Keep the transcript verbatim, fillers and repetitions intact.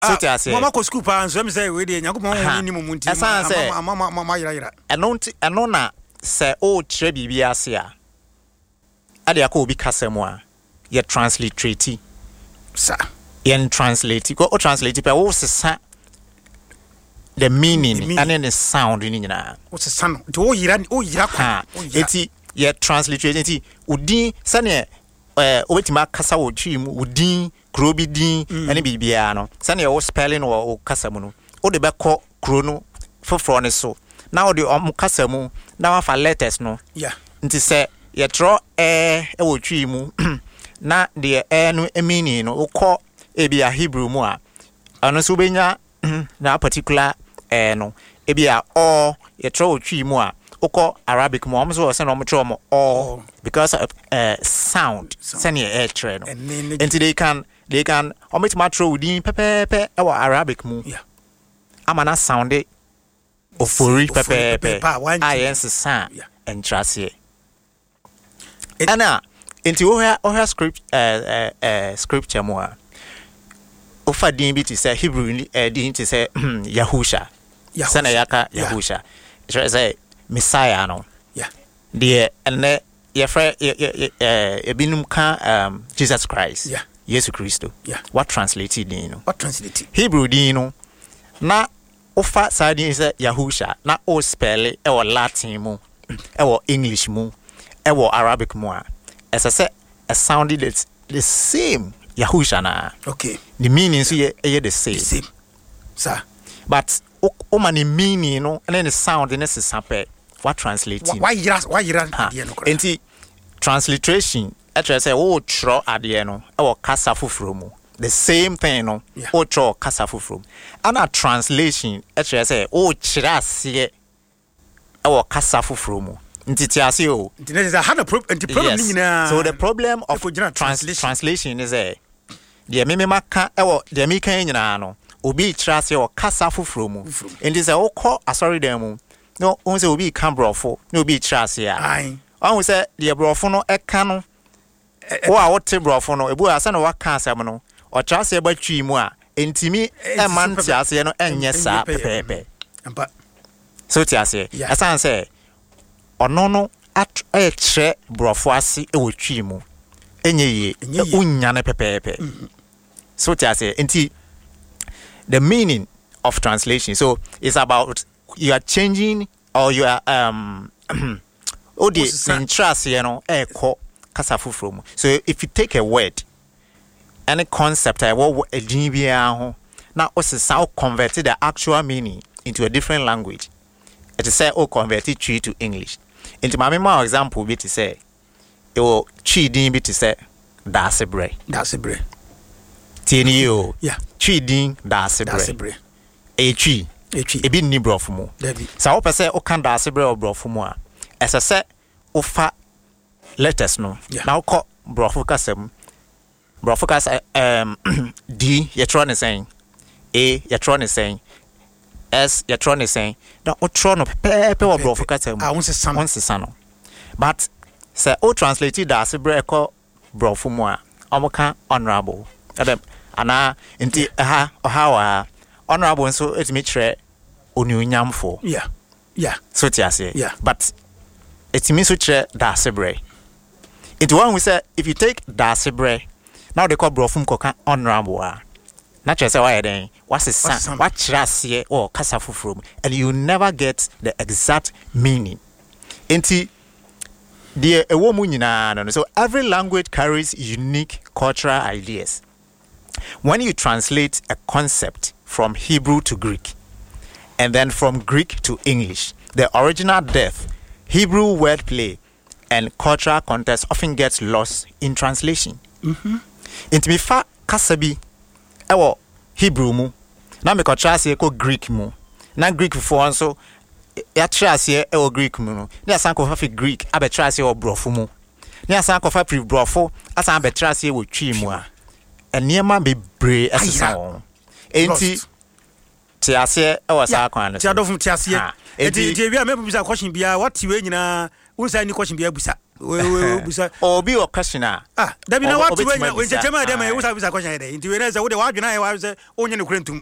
so te ase mama ko school pa nso me say we dey Yakobon ni mu nti mama mama yira yira eno eno na se o kire bibia ase a ade akọ obi kasemu a ye transliterate sa yen translate ko o translate pe wo sesa the meaning, the meaning and the sound in nyina what's the sound to o yira o yira kwa enti ye transliterate enti udin sane eh obetima kasa wo twi mu udin kro bi din ene bibia no sane wo spelling wo kasa mu no o de be kọ kro no foforo ne so na o de om kasa mu na wa fa letters no yeah nti se ye tro eh e wo twi mu na de eh no meaning no kọ ebi a Hebrew mu a ano so benya na particular eh no ebi a or ye tro twi mu a okọ Arabic mu am so se no mo tro mo or because of uh, sound senior air train and they can they can omit matro within pepe pepe our Arabic mu yeah amana sound it ofori pepe pepe I answer sound and trust here ana into oha oha script uh, uh, uh scripture mu a ofa din bi ti say Hebrew uh, din ti say Yahusha sana yaka Yahusha it say Messiah no yeah the and your friend eh binum ka um Jesus Christ yeah Jesus Christo yeah what translated din no what translated Hebrew din no na ofa side is Yahusha na o spell e o Latin mu e o English mu e o Arabic mu a as I say a sounded it's the same Yahusha na okay the meaning so ye the same the same sir but o many meaning no and then the sound in is sample what translating why yira why yira ade no enti transliteration actually say o tro ade no e wo kasa foforo mu the same thing no o tro kasa foforo and a translation actually say o kira ase e wo kasa foforo mu nti ti ase o nti there is a hard problem the problem ni nyina so the problem of trans translation is a the me maka e wo the me kan nyina no obi kira ase o kasa foforo mu nti say o ko asori dem mu no on say obi kan brofo no obi trase ya ai on say the brofo no e kan no wo a wote brofo no ebu asa no waka asem no o trase ba twi mu a entimi e man tiase no enye sa pepepe ampa so tiase asan say ono no at e tre brofo ase e wo twi mu enye ye unya ne pepepe so tiase enti the meaning of translation so it's about you are changing or you are um oh the interest you know eko kasa fufuro. So if you take a word any concept I what a dbia ho na osesa convert the actual meaning into a different language it is say oh convert it to English into my memo example bit to say it will chi din bit to say that's a bre that's a bre tieni yo yeah chi din that's a bre that's a bre e chi echi ebi ni brofo mu sa wo pese o kan da ase bre brofo mu a esese o fa letters no na wo ko brofo kasam brofo kas um D ye tro ne sen A ye tro ne sen S ye tro ne sen na o tro no pepe wo brofo kasam ah won se san won se san no but say o translate da ase bre ko brofo mu a o ka honorable adam ana enti ha ha wa honorable so it me tre onyunyam for yeah yeah so tiase yeah but it means so tre da sebre it one we say if you take da sebre now they call brofum koka honorable a na tre say why then what's the san what trase or kasa fufuro and you never get the exact meaning enti the ewo mu nyina no so every language carries unique cultural ideas. When you translate a concept from Hebrew to Greek, and then from Greek to English, the original depth, Hebrew wordplay, and cultural context often gets lost in translation. Mm-hmm. Into me fa kasabi, ewo Hebrew mu, na me kotrase ko Greek mu, na Greek for so ya trase ewo Greek mu no, na san ko fa Greek abetrase ewo brofo mu, na san ko fa pri brofo asan abetrase ewo twi mu a. And niema be bre asesa won enti tiase e wasa kwan ti adofum tiase enti ti wi a me busa question bia what we nyina unsa ni question bia busa we we bisa obi o question a ah dabi na watu wenya we chema dem e wo sa bisa question dey nti we na say wo de wa dwena e wa say onye ne krentum